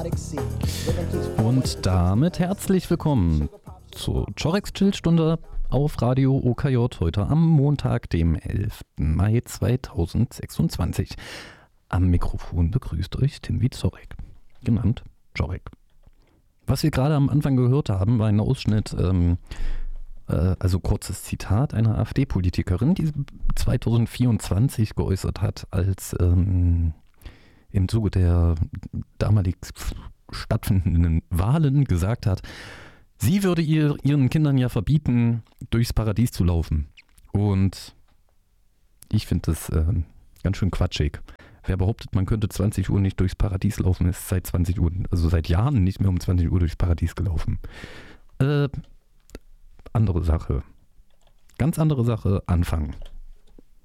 Und damit herzlich willkommen zur Chorex Chillstunde auf Radio OKJ heute am Montag, dem 11. Mai 2026. Am Mikrofon begrüßt euch Tim Wiezorek, genannt Jorek. Was wir gerade am Anfang gehört haben, war ein Ausschnitt, also kurzes Zitat einer AfD-Politikerin, die 2024 geäußert hat, als im Zuge der damalig stattfindenden Wahlen gesagt hat, sie würde ihren Kindern ja verbieten, durchs Paradies zu laufen. Und ich finde das ganz schön quatschig. Wer behauptet, man könnte 20 Uhr nicht durchs Paradies laufen, ist seit 20 Uhr, also seit Jahren nicht mehr um 20 Uhr durchs Paradies gelaufen. Andere Sache. Ganz andere Sache, anfangen.